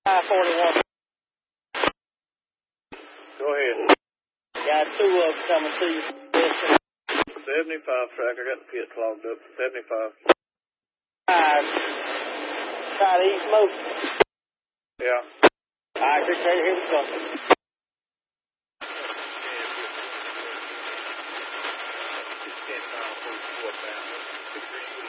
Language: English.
I-41. Go ahead. Got 2 of them coming to you. 75 track. I got the pit clogged up. 75. Try to east most. Yeah. All right, appreciate it. Here we go. It's 10 miles, 44 pounds.